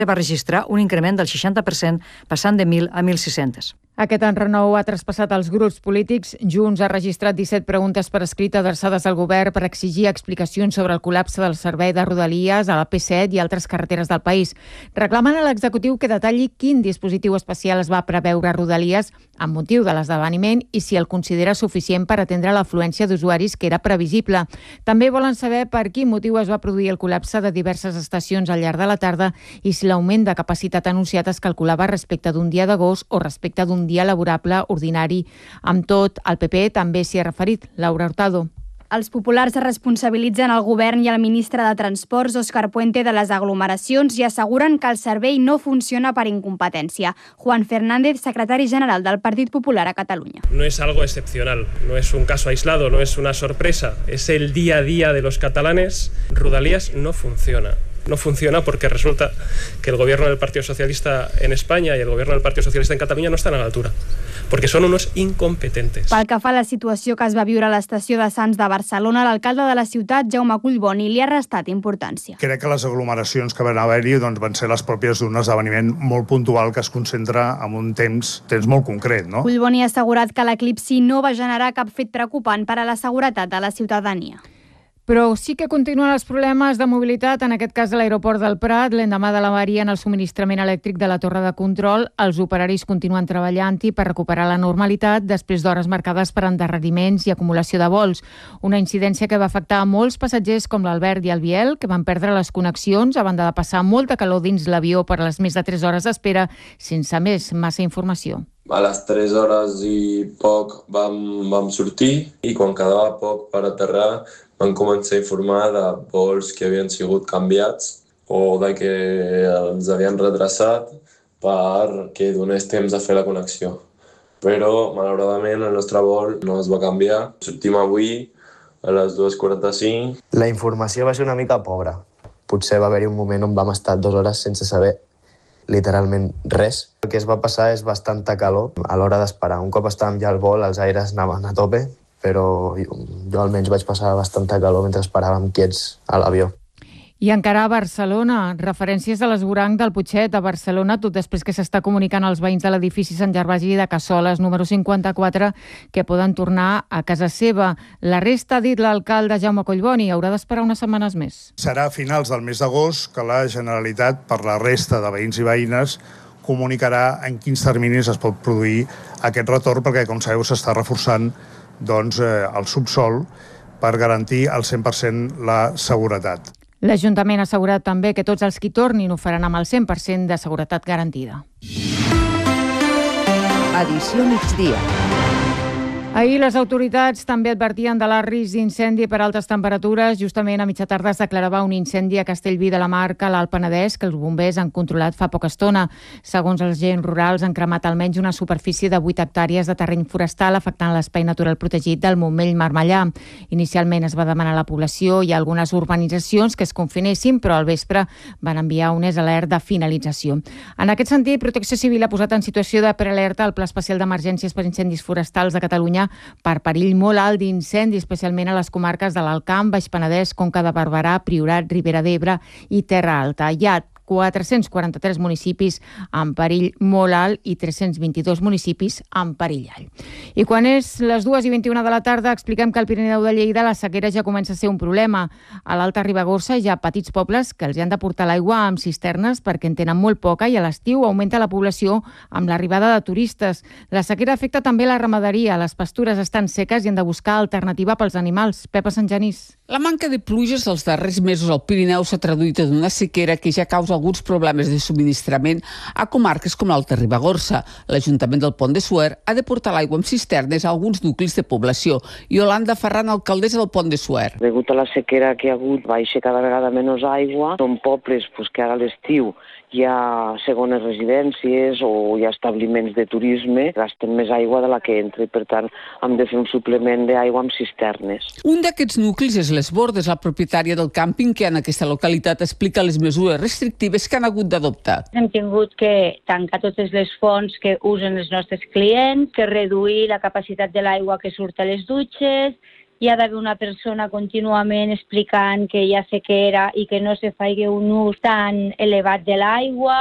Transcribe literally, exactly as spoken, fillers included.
va registrar un increment del seixanta per cent, passant de mil a mil sis-cents. Aquest enrenou ha traspassat als grups polítics. Junts ha registrat disset preguntes per escrit adreçades al govern per exigir explicacions sobre el col·lapse del servei de Rodalies a la P set i altres carreteres del país. Reclamen a l'executiu que detalli quin dispositiu especial es va preveure a Rodalies amb motiu de l'esdeveniment i si el considera suficient per atendre l'afluència d'usuaris que era previsible. També volen saber per quin motiu es va produir el col·lapse de diverses estacions al llarg de la tarda i si l'augment de capacitat anunciat es calculava respecte d'un dia d'agost o respecte d'un dia laborable ordinari. Amb tot, el P P també s'hi ha referit. Laura Hurtado. Els populars responsabilitzen el govern i el ministre de Transports, Òscar Puente, de les aglomeracions i asseguren que el servei no funciona per incompetència. Juan Fernández, secretari general del Partit Popular a Catalunya. No es algo excepcional, no es un caso aislado, no es una sorpresa, es el día a día de los catalanes. Rodalies no funciona. No funciona porque resulta que el gobierno del Partido Socialista en España y el gobierno del Partido Socialista en Cataluña no están a la altura, porque son unos incompetentes. Pel que fa a la situació que es va viure a l'estació de Sants de Barcelona, l'alcalde de la ciutat, Jaume Collboni, li ha restat importància. Crec que les aglomeracions que van haver-hi doncs, van ser les pròpies d'un esdeveniment molt puntual que es concentra en un temps, temps molt concret. No? Collboni ha assegurat que l'eclipsi no va generar cap fet preocupant per a la seguretat de la ciutadania. Però sí que continuen els problemes de mobilitat, en aquest cas a l'aeroport del Prat. L'endemà de l'avaria en el subministrament elèctric de la torre de control, els operaris continuen treballant-hi per recuperar la normalitat després d'hores marcades per endarreriments i acumulació de vols. Una incidència que va afectar a molts passatgers com l'Albert i el Biel, que van perdre les connexions a banda de passar molta calor dins l'avió per les més de tres hores d'espera, sense més massa informació. A les tres hores i poc vam, vam sortir i quan quedava poc per aterrar vam començar a informar de vols que havien sigut canviats o de que els havien retrasat perquè donés temps de fer la connexió. Però, malauradament, el nostre vol no es va canviar. Sortim avui a les dues quaranta-cinc. La informació va ser una mica pobra. Potser va haver-hi un moment on vam estar dues hores sense saber literalment res. El que es va passar és bastanta calor a l'hora d'esperar. Un cop estàvem ja al vol, els aires anaven a tope, però jo, jo almenys vaig passar bastanta calor mentre esperàvem quiets a l'avió. I encara a Barcelona, referències de l'esvoranc del Putxet a Barcelona, tot després que s'està comunicant als veïns de l'edifici Sant Gervasi de Cassoles, número cinquanta-quatre, que poden tornar a casa seva. La resta, ha dit l'alcalde Jaume Collboni, haurà d'esperar unes setmanes més. Serà a finals del mes d'agost que la Generalitat, per la resta de veïns i veïnes, comunicarà en quins terminis es pot produir aquest retorn, perquè, com sabeu, s'està reforçant doncs, eh, el subsol per garantir al cent per cent la seguretat. L'Ajuntament ha assegurat també que tots els qui tornin ho faran amb el cent per cent de seguretat garantida. Edició migdia. Ahir les autoritats també advertien de l'alt risc d'incendi per altes temperatures. Justament a mitja tarda es declarava un incendi a Castellví de la Marca, a l'Alt Penedès, que els bombers han controlat fa poca estona. Segons els agents rurals, han cremat almenys una superfície de vuit hectàrees de terreny forestal, afectant l'espai natural protegit del Montmell-Marmellà. Inicialment es va demanar a la població i a algunes urbanitzacions que es confinessin, però al vespre van enviar un alert de finalització. En aquest sentit, Protecció Civil ha posat en situació de prealerta el Pla Especial d'Emergències per Incendis Forestals de Catalunya per perill molt alt d'incendi, especialment a les comarques de l'Alt Camp, Baix Penedès, Conca de Barberà, Priorat, Ribera d'Ebre i Terra Alta. Hi ha quatre-cents quaranta-tres municipis en perill molt alt i tres-cents vint-i-dos municipis en perill alt. I quan és les dues i vint-i-una de la tarda, expliquem que al Pirineu de Lleida la sequera ja comença a ser un problema. A l'Alta Ribagorça hi ha petits pobles que els hi han de portar l'aigua amb cisternes perquè en tenen molt poca i a l'estiu augmenta la població amb l'arribada de turistes. La sequera afecta també la ramaderia. Les pastures estan seques i han de buscar alternativa pels animals. Pepa Sant Genís. La manca de pluges dels darrers mesos al Pirineu s'ha traduït en una sequera que ja causa alguns problemes de subministrament a comarques com l'Alta Ribagorça. L'Ajuntament del Pont de Suert ha de portar l'aigua amb cisternes a alguns nuclis de població. Iolanda Ferran, alcaldessa del Pont de Suert. Degut a la sequera que hi ha hagut, baixa cada vegada menys aigua. Són pobles pues, que ara a l'estiu hi ha segones residències o hi ha establiments de turisme, gasten més aigua de la que entra i, per tant, hem de fer un suplement d'aigua amb cisternes. Un d'aquests nuclis és Les Bordes, la propietària del càmping que en aquesta localitat explica les mesures restrictives que han hagut d'adoptar. Hem tingut que tancar totes les fonts que usen els nostres clients, que reduir la capacitat de l'aigua que surt a les dutxes, hi ha d'haver una persona contínuament explicant que hi ha sequera i que no se faci un ús tan elevat de l'aigua.